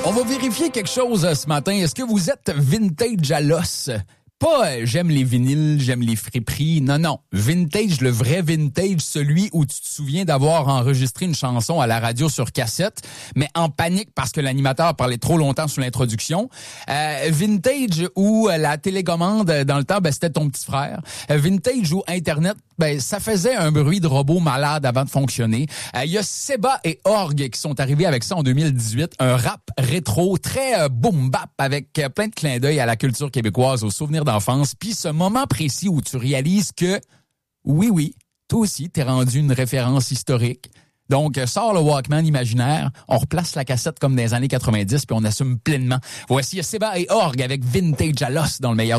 On va vérifier quelque chose ce matin. Est-ce que vous êtes vintage à l'os? Pas j'aime les vinyles, j'aime les friperies. Non. Vintage, le vrai vintage, celui où tu te souviens d'avoir enregistré une chanson à la radio sur cassette, mais en panique parce que l'animateur parlait trop longtemps sur l'introduction. Vintage où la télécommande, dans le temps, c'était ton petit frère. Vintage où Internet, ça faisait un bruit de robot malade avant de fonctionner. Il y a Seba et Org qui sont arrivés avec ça en 2018. Un rap rétro très boom bap avec plein de clins d'œil à la culture québécoise, aux souvenirs d'enfance. Puis ce moment précis où tu réalises que, oui, toi aussi, t'es rendu une référence historique. Donc, sors le Walkman imaginaire, on replace la cassette comme dans les années 90 puis on assume pleinement. Voici Seba et Org avec Vintage à l'os dans le meilleur